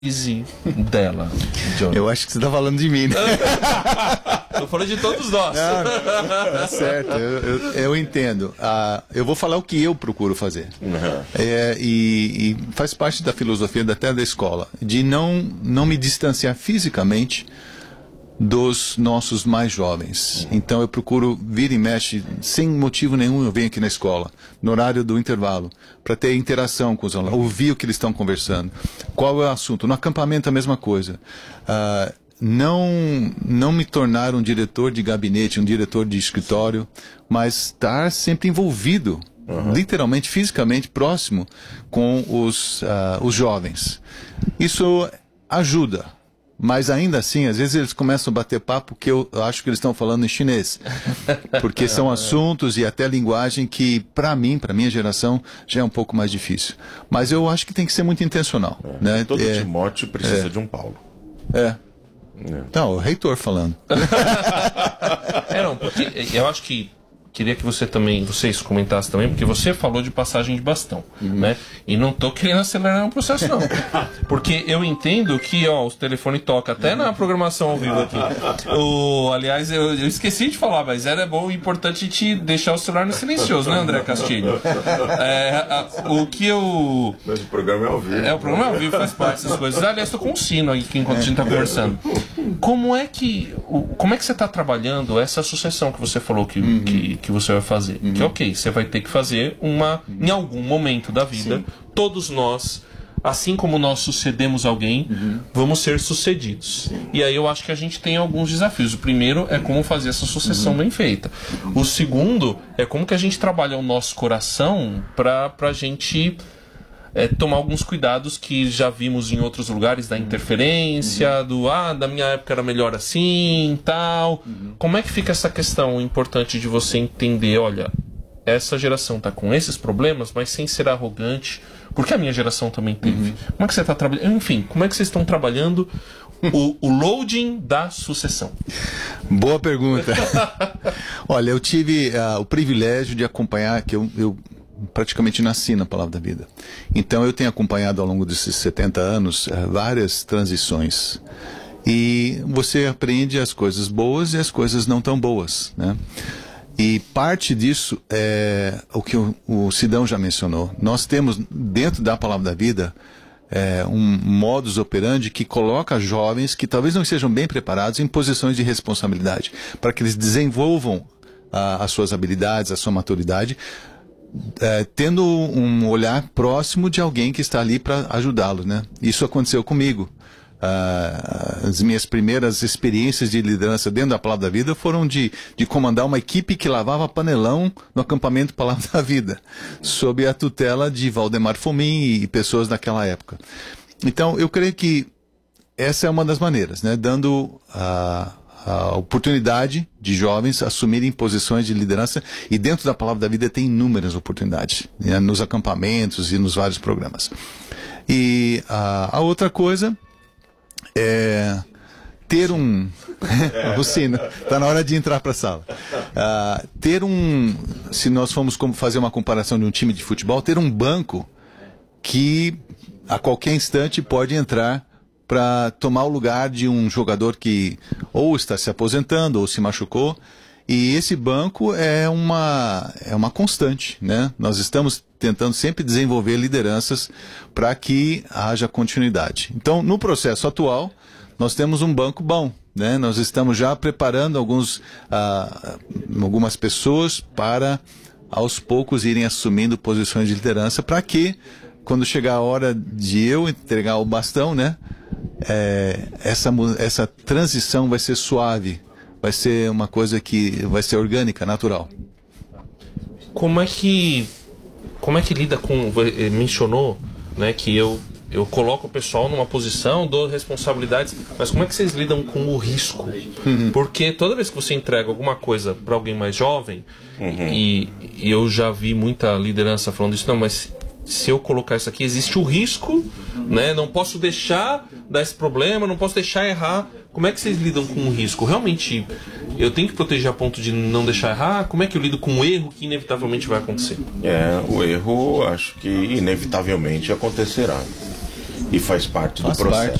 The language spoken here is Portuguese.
dela, John? Eu acho que você está falando de mim, né? Eu falei de todos nós. Tá certo, eu entendo. Eu vou falar o que eu procuro fazer. E faz parte da filosofia até da escola, de não me distanciar fisicamente dos nossos mais jovens. Então eu procuro vir e mexe, sem motivo nenhum eu venho aqui na escola, no horário do intervalo, para ter interação com os alunos, ouvir o que eles estão conversando. Qual é o assunto? No acampamento a mesma coisa. Não me tornar um diretor de gabinete, um diretor de escritório, mas estar sempre envolvido, literalmente, fisicamente, próximo com os jovens. Isso ajuda. Mas ainda assim, às vezes eles começam a bater papo que eu acho que eles estão falando em chinês. Porque são assuntos e até linguagem que, para mim, para minha geração, já é um pouco mais difícil. Mas eu acho que tem que ser muito intencional. Né? Todo Timóteo precisa de um Paulo. Não, o reitor falando. Não, porque eu acho que queria que vocês comentassem também, porque você falou de passagem de bastão, né? E não tô querendo acelerar o processo, não. Porque eu entendo que, o telefone toca até na programação ao vivo aqui. Aliás, eu esqueci de falar, mas era bom e importante te deixar o celular no silencioso, né, André Castilho? Mas o programa é ao vivo. O programa é ao vivo, faz parte dessas coisas. Aliás, tô com um sino aqui enquanto a gente tá conversando. Como é que você está trabalhando essa sucessão que você falou que você vai fazer? Que você vai ter que fazer em algum momento da vida. Sim. Todos nós, assim como nós sucedemos alguém, vamos ser sucedidos. Sim. E aí eu acho que a gente tem alguns desafios. O primeiro é como fazer essa sucessão bem feita. O segundo é como que a gente trabalha o nosso coração para a gente tomar alguns cuidados que já vimos em outros lugares, da interferência, da minha época era melhor assim, tal. Como é que fica essa questão importante de você entender, olha, essa geração tá com esses problemas, mas sem ser arrogante, porque a minha geração também teve. Como é que você está trabalhando? Enfim, como é que vocês estão trabalhando o loading da sucessão? Boa pergunta. Olha, eu tive o privilégio de acompanhar, que eu praticamente nasci na Palavra da Vida. Então eu tenho acompanhado ao longo desses 70 anos várias transições. E você aprende as coisas boas e as coisas não tão boas, né? E parte disso é o que o Sidão já mencionou. Nós temos dentro da Palavra da Vida um modus operandi que coloca jovens que talvez não sejam bem preparados em posições de responsabilidade, para que eles desenvolvam as suas habilidades, a sua maturidade, tendo um olhar próximo de alguém que está ali para ajudá-lo, né? Isso aconteceu comigo. As minhas primeiras experiências de liderança dentro da Palavra da Vida foram de comandar uma equipe que lavava panelão no acampamento Palavra da Vida, sob a tutela de Valdemar Fomin e pessoas daquela época. Então, eu creio que essa é uma das maneiras, né? Dando a oportunidade de jovens assumirem posições de liderança, e dentro da Palavra da Vida tem inúmeras oportunidades, né? Nos acampamentos e nos vários programas. E a outra coisa é ter o sino, está na hora de entrar para a sala. Se nós formos fazer uma comparação de um time de futebol, ter um banco que a qualquer instante pode entrar para tomar o lugar de um jogador que ou está se aposentando ou se machucou. E esse banco é uma constante, né? Nós estamos tentando sempre desenvolver lideranças para que haja continuidade. Então, no processo atual, nós temos um banco bom, né? Nós estamos já preparando algumas pessoas para, aos poucos, irem assumindo posições de liderança, para que, quando chegar a hora de eu entregar o bastão, né? Essa transição vai ser suave, vai ser uma coisa que vai ser orgânica, natural. Como é que lida com... Mencionou, né, que eu coloco o pessoal numa posição, dou responsabilidades, mas como é que vocês lidam com o risco? Porque toda vez que você entrega alguma coisa para alguém mais jovem, e eu já vi muita liderança falando isso, não, mas se eu colocar isso aqui, existe o risco, né? Não posso deixar dar esse problema, não posso deixar errar. Como é que vocês lidam com o risco? Realmente, eu tenho que proteger a ponto de não deixar errar? Como é que eu lido com o erro que inevitavelmente vai acontecer? O erro, acho que inevitavelmente acontecerá. E faz parte Faz do processo. parte.